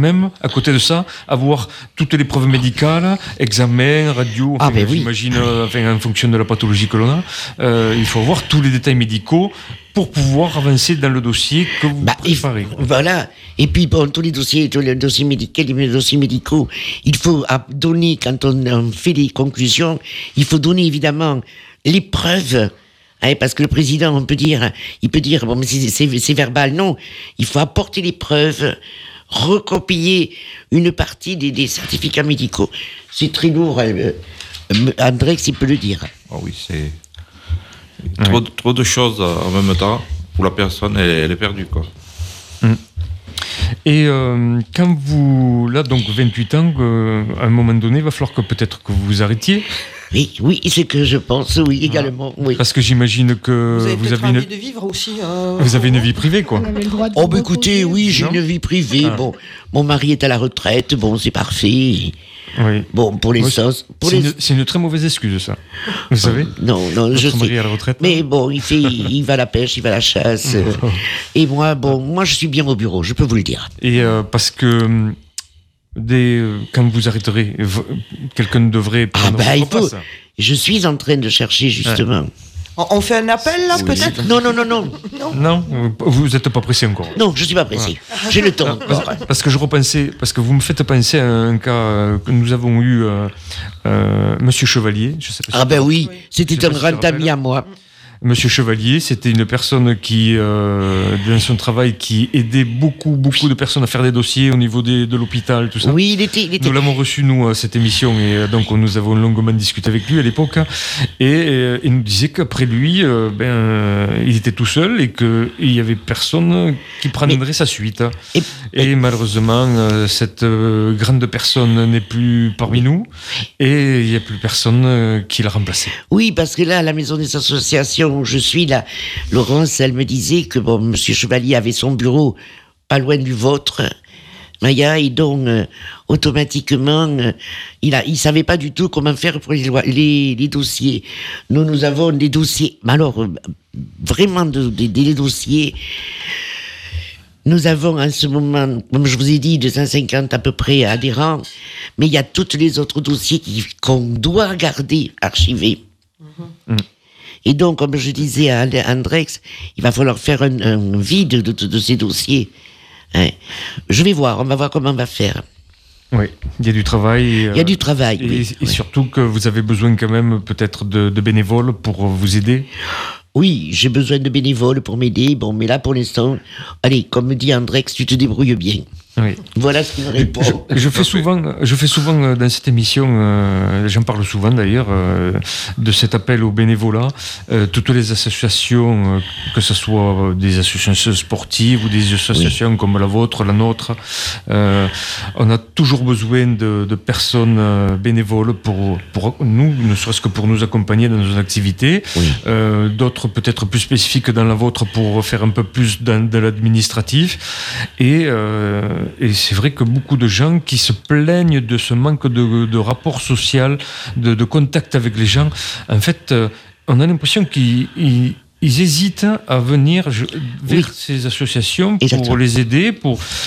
même, à côté de ça, avoir toutes les preuves médicales, examens, radio, j'imagine, en fonction de la pathologie que l'on a, il faut avoir tous les détails médicaux pour pouvoir avancer dans le dossier que vous préparez. Voilà. Et puis, tous les dossiers médicaux, il faut donner, quand on fait les conclusions, il faut donner évidemment les preuves. Parce que le président, il peut dire, bon, mais c'est verbal. Non, il faut apporter les preuves, recopier une partie des certificats médicaux. C'est très lourd. André, s'il peut le dire. Oh oui, c'est trop de choses en même temps où la personne elle est perdue, quoi. Et quand vous, là, donc 28 ans, à un moment donné, il va falloir que peut-être que vous vous arrêtiez. Oui, c'est ce que je pense, oui, également. Oui. Parce que j'imagine que vous avez envie de vivre aussi. Vous avez une vie privée, quoi. Écoutez, oui, j'ai une vie privée. Bon, mon mari est à la retraite, bon, c'est parfait. Oui. Bon, pour les sauces. C'est une très mauvaise excuse, ça. Vous savez. Non, je sais. Mari à la retraite. Mais bon, il va à la pêche, il va à la chasse. Et moi, je suis bien au bureau, je peux vous le dire. Et parce que quand vous arrêterez, quelqu'un devrait prendre votre place. Je suis en train de chercher, justement. On fait un appel, là, peut-être ? Non. Non, vous n'êtes pas pressé encore. Non, je ne suis pas pressé. J'ai le temps. Parce que je repensais, parce que vous me faites penser à un cas que nous avons eu, Monsieur Chevalier. Je sais pas si oui, c'était un grand ami à moi. Monsieur Chevalier, c'était une personne qui, dans son travail, qui aidait beaucoup de personnes à faire des dossiers au niveau de l'hôpital, tout ça. Oui, il était... Nous l'avons reçu, nous, à cette émission, et donc nous avons longuement discuté avec lui à l'époque, et il nous disait qu'après lui, il était tout seul et qu'il n'y avait personne qui prendrait sa suite. Et malheureusement, cette grande personne n'est plus parmi nous, et il n'y a plus personne qui l'a remplacé. Oui, parce que là, à la maison des associations où je suis là, Laurence, elle me disait que Monsieur Chevalier avait son bureau pas loin du vôtre, Maya, et donc automatiquement, il savait pas du tout comment faire pour les dossiers. Nous avons des dossiers, mais alors vraiment des dossiers. Nous avons en ce moment, comme je vous ai dit, 250 à peu près adhérents, mais il y a tous les autres dossiers qu'on doit garder archivés. Et donc, comme je disais à Andrex, il va falloir faire un vide de ces dossiers. Je vais voir, on va voir comment on va faire. Oui, il y a du travail. Il y a du travail. Et surtout que vous avez besoin quand même peut-être de bénévoles pour vous aider. Oui, j'ai besoin de bénévoles pour m'aider. Bon, mais là, pour l'instant, allez, comme me dit Andrex, tu te débrouilles bien. Oui. Voilà ce qu'il me répond. Je fais souvent dans cette émission, j'en parle souvent d'ailleurs, de cet appel au bénévolat. Toutes les associations, que ce soit des associations sportives ou des associations comme la vôtre, la nôtre, on a toujours besoin de personnes bénévoles pour nous, ne serait-ce que pour nous accompagner dans nos activités. Oui. D'autres peut-être plus spécifiques dans la vôtre pour faire un peu plus de l'administratif. Et c'est vrai que beaucoup de gens qui se plaignent de ce manque de rapport social, de contact avec les gens, en fait, on a l'impression qu'ils hésitent à venir vers ces associations pour les aider,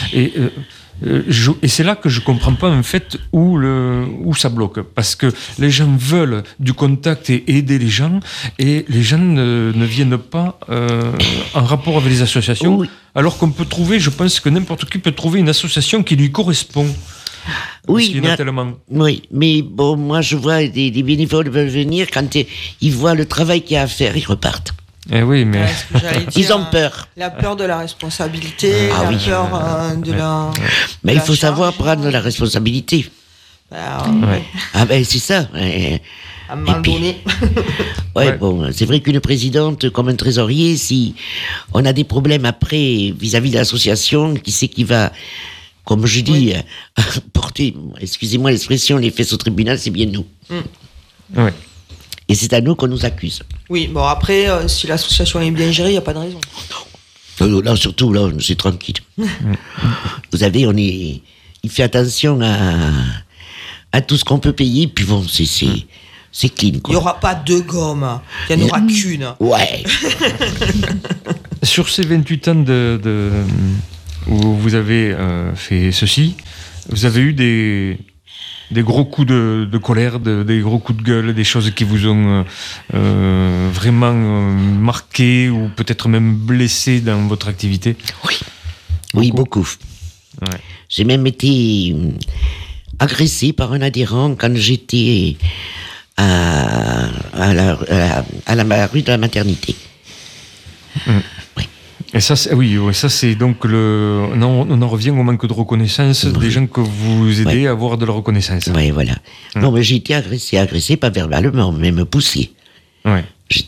et c'est là que je comprends pas en fait où ça bloque, parce que les gens veulent du contact et aider les gens, et les gens ne viennent pas en rapport avec les associations, alors qu'on peut trouver, je pense que n'importe qui peut trouver une association qui lui correspond. Oui, mais bon, moi je vois des bénévoles veulent venir, quand ils voient le travail qu'il y a à faire, ils repartent. Eh oui, mais ils ont peur. La peur de la responsabilité, peur de la. Mais il faut savoir prendre la responsabilité. C'est ça. À un moment donné. Bon, c'est vrai qu'une présidente comme un trésorier, si on a des problèmes après vis-à-vis de l'association, qui c'est qui va, comme je dis, porter, excusez-moi l'expression, les fesses au tribunal, c'est bien nous. Oui. Et c'est à nous qu'on nous accuse. Oui, bon après, si l'association est bien gérée, il n'y a pas de raison. Là, surtout, là, c'est tranquille. Vous savez, il fait attention à tout ce qu'on peut payer, puis bon, c'est clean, quoi. Il n'y aura pas deux gommes, il n'y en aura qu'une. Ouais. Sur ces 28 ans où vous avez fait ceci, vous avez eu des gros coups de colère, des gros coups de gueule, des choses qui vous ont vraiment marqué ou peut-être même blessé dans votre activité? Oui, beaucoup. Ouais. J'ai même été agressé par un adhérent quand j'étais à la rue de la Maternité. Oui. Et ça, ça c'est donc on en revient au manque de reconnaissance des gens que vous aidez à avoir de la reconnaissance. Oui, voilà. Non, mais j'ai été agressé, pas verbalement, même poussé. Ouais.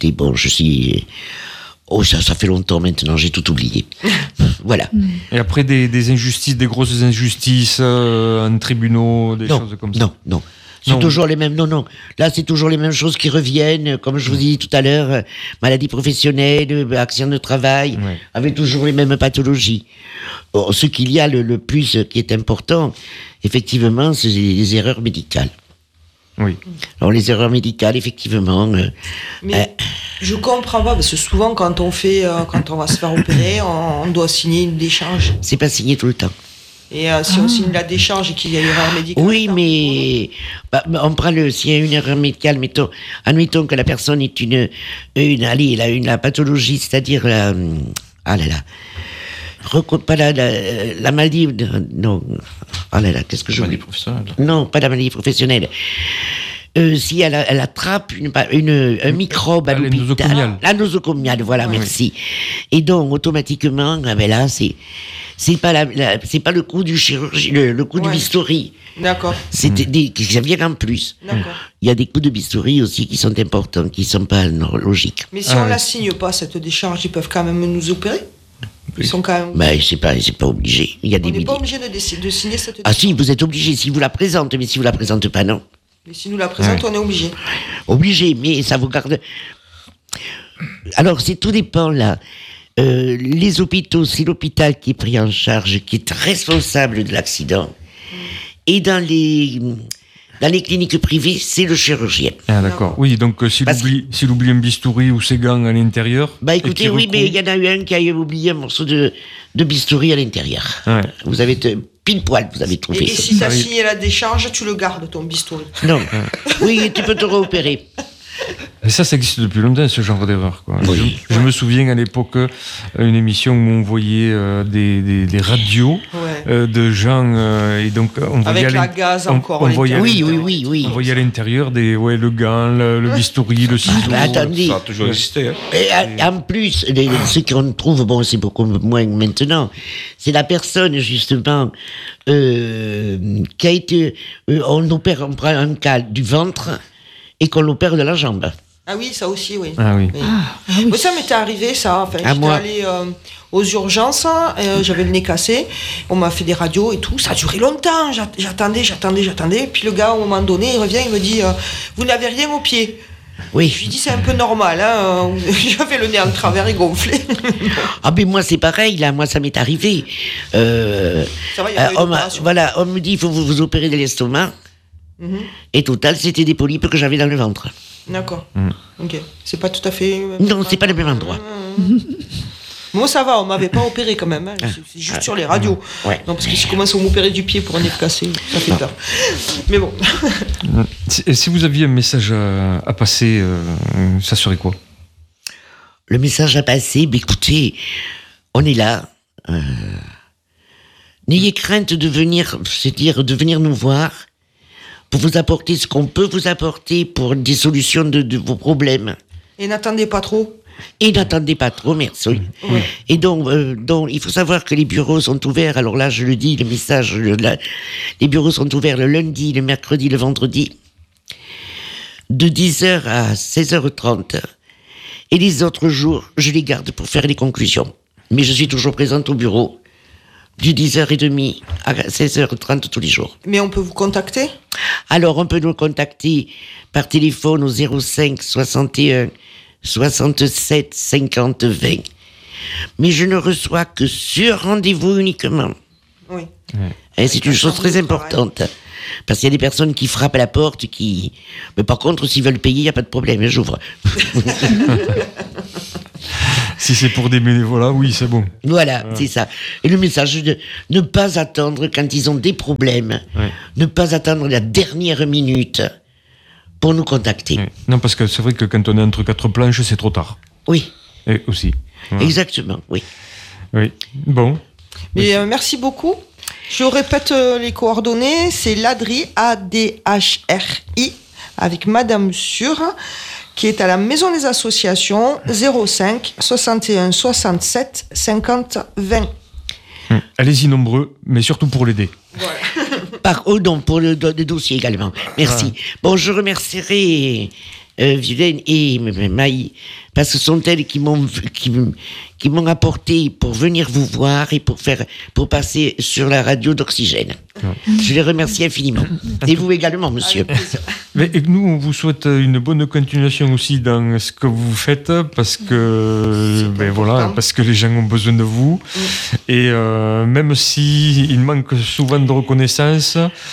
Ça fait longtemps maintenant, j'ai tout oublié. Voilà. Et après des injustices, des grosses injustices en tribunaux, choses comme ça? Non. C'est toujours les mêmes. Non. Là, c'est toujours les mêmes choses qui reviennent. Comme je vous dis tout à l'heure, maladie professionnelle, accident de travail, avec toujours les mêmes pathologies. Ce qu'il y a le plus qui est important, effectivement, c'est les erreurs médicales. Oui. Alors, les erreurs médicales, effectivement. Mais je comprends pas, parce que souvent, quand on va se faire opérer, on doit signer une décharge. C'est pas signé tout le temps. Et si on signe la décharge et qu'il y a une erreur médicale. Oui, mais on prend s'il y a une erreur médicale, admettons que la personne est la pathologie, c'est-à-dire la maladie, non, qu'est-ce que je Maladie professionnelle. Non, pas la maladie professionnelle. Si elle attrape un microbe à l'hôpital, la nosocomiale, voilà, merci. Et donc automatiquement, là, c'est pas le coup du chirurgien, le coup du bistouri. D'accord. Ça vient en plus. D'accord. Il y a des coups de bistouri aussi qui sont importants, qui sont pas logiques. Mais si on la signe pas, cette décharge, ils peuvent quand même nous opérer. Ils sont quand même. Mais c'est pas obligé. Il y a on n'est pas obligé de signer cette décharge. Ah si, vous êtes obligé si vous la présentez, mais si vous la présentez pas, non. Mais si nous la présente, on est obligé. Obligé, mais ça vous garde. Alors, tout dépend là. Les hôpitaux, c'est l'hôpital qui est pris en charge, qui est responsable de l'accident. Et dans les cliniques privées, c'est le chirurgien. Ah d'accord. Oui, donc s'il oublie un bistouri ou ses gants à l'intérieur... écoutez, oui, mais il y en a eu un qui a oublié un morceau de bistouri à l'intérieur. Ouais. Vous avez pile poil, vous avez trouvé ça. Et si tu as signé la décharge, tu le gardes, ton bistouri? Non. Oui, tu peux te réopérer. Et ça existe depuis longtemps, ce genre d'erreur, quoi. Oui. Je me souviens à l'époque, une émission où on voyait des radios de gens, et donc on voyait avec la gaz encore. Oui. On voyait à l'intérieur le gant, le bistouri, le ciseau. Attendez. Ça a toujours existé. Hein. Et en plus, ce qu'on trouve, c'est beaucoup moins maintenant, c'est la personne justement qui a été, on prend un cas du ventre et qu'on l'opère de la jambe. Ah oui, ça aussi, oui. Ah oui. Mais ça m'était arrivé, ça. Enfin, j'étais allée aux urgences, j'avais le nez cassé, on m'a fait des radios et tout, ça a duré longtemps, j'attendais, puis le gars, au moment donné, il revient, il me dit « Vous n'avez rien au pied ?» Oui. Je lui dis c'est un peu normal, hein. J'avais le nez en travers et gonflé. Ah ben moi c'est pareil, là, moi ça m'est arrivé. Ça va, il y a on me dit il faut vous opérer de l'estomac. Et total, c'était des polypes que j'avais dans le ventre. D'accord. Ok. C'est pas tout à fait. Non, c'est pas le même endroit. Moi, ça va, on m'avait pas opéré quand même. Hein. C'est juste sur les radios. Ouais. Non, parce que si je commence à m'opérer du pied pour un nez cassé, ça fait peur. Mais bon. Si vous aviez un message à passer, ça serait quoi? Le message à passer, écoutez, on est là. N'ayez crainte de venir nous voir pour vous apporter ce qu'on peut vous apporter pour des solutions de vos problèmes. Et n'attendez pas trop. Merci. Oui. Et donc, il faut savoir que les bureaux sont ouverts. Alors là, je le dis, le message, les bureaux sont ouverts le lundi, le mercredi, le vendredi, de 10h à 16h30. Et les autres jours, je les garde pour faire les conclusions. Mais je suis toujours présente au bureau, du 10h30 à 16h30 tous les jours. Mais on peut vous contacter ? Alors, on peut nous contacter par téléphone au 05 61 67 50 20. Mais je ne reçois que sur rendez-vous uniquement. Oui. Et c'est une chose très importante. Parce qu'il y a des personnes qui frappent à la porte, Mais par contre, s'ils veulent payer, il n'y a pas de problème, j'ouvre. Si c'est pour des bénévolats, oui, c'est bon. Voilà, c'est ça. Et le message de ne pas attendre quand ils ont des problèmes, ne pas attendre la dernière minute pour nous contacter. Ouais. Non, parce que c'est vrai que quand on est entre 4 planches, c'est trop tard. Oui. Et aussi. Voilà. Exactement, oui. Oui, bon. Mais merci beaucoup. Je répète les coordonnées, c'est l'ADRI, A-D-H-R-I, avec Madame Sûre, qui est à la Maison des Associations, 05 61 67 50 20. Allez-y nombreux, mais surtout pour l'aider. Voilà. Pour le dossier également. Merci. Ouais. Bon, je remercierai Violaine et Maï, parce que ce sont elles qui m'ont apporté pour venir vous voir et pour passer sur la radio d'Oxygène. Ouais. Je les remercie infiniment. Et vous également, monsieur. Mais nous, on vous souhaite une bonne continuation aussi dans ce que vous faites, parce que parce que les gens ont besoin de vous. Et même si il manque souvent de reconnaissance,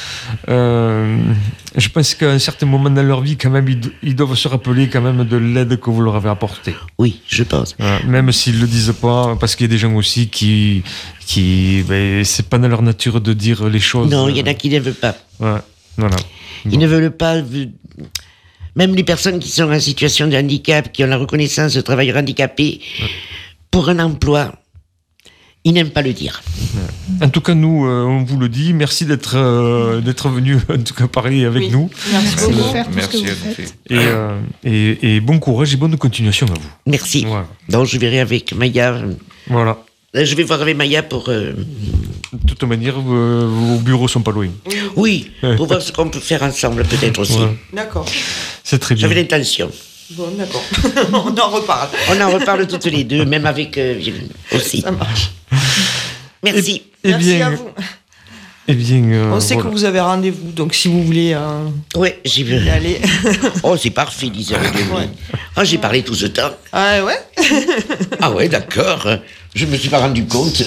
je pense qu'à un certain moment dans leur vie, quand même, ils doivent se rappeler quand même de l'aide que vous leur avez apportée. Oui, je pense. Même s'ils le disent pas, parce qu'il y a des gens aussi qui c'est pas dans leur nature de dire les choses. Non, il y en a qui ne veulent pas. Ouais, voilà. Ils ne veulent pas. Même les personnes qui sont en situation de handicap, qui ont la reconnaissance de travailleurs handicapés, pour un emploi, ils n'aiment pas le dire. En tout cas, nous, on vous le dit. Merci d'être venu en tout cas parler avec nous. Merci beaucoup. Merci à vous. Et bon courage et bonne continuation à vous. Merci. Voilà. Donc, je verrai avec Maya. Voilà. Je vais voir avec Maya pour... De toute manière, vos bureaux sont pas loin. Oui, pour voir ce qu'on peut faire ensemble, peut-être aussi. Ouais. D'accord. C'est très bien. J'avais l'intention. Bon, d'accord. On en reparle. On en reparle toutes les deux, même avec aussi. Ça marche. Merci. Merci à vous. Eh bien, on sait que vous avez rendez-vous, donc si vous voulez... Oui, j'y vais. Aller. Oh, c'est parfait, 10h30. Ouais. Oh, j'ai parlé tout ce temps. Ah ouais. Ah ouais, d'accord. Je me suis pas rendu compte.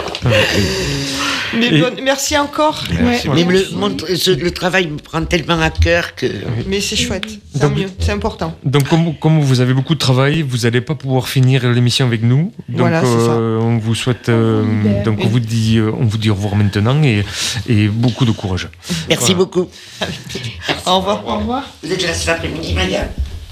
Mais merci encore. Merci. Mais le travail me prend tellement à cœur que... Mais c'est chouette, c'est mieux, c'est important. Donc comme vous avez beaucoup de travail, vous n'allez pas pouvoir finir l'émission avec nous. Donc voilà, c'est ça. On vous souhaite... donc on vous dit au revoir maintenant et beaucoup de courage. Merci beaucoup. Au revoir. Au revoir. Vous êtes là cet après-midi, Maya.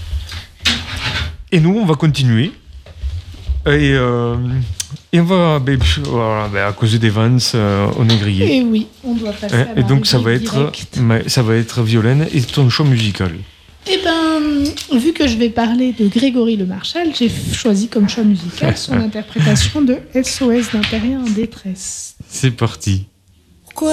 Et nous, on va continuer. Et on va, à cause des Vans, on est grillé. Et oui, on doit passer à la et donc ça va être Violaine et ton choix musical. Eh ben, vu que je vais parler de Grégory Le Marchal, j'ai choisi comme choix musical son interprétation de SOS d'un terrien en détresse. C'est parti.